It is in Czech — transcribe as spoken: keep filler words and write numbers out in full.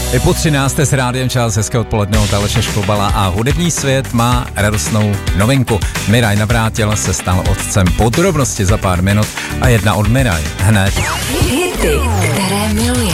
I po třinácté s Rádiem Čas, hezké odpoledne od Aleše Šklbala a hudební svět má radostnou novinku. Miraj Navrátil se stal otcem. Podrobnosti za pár minut a jedna od Miraj hned. Hity, které miluješ.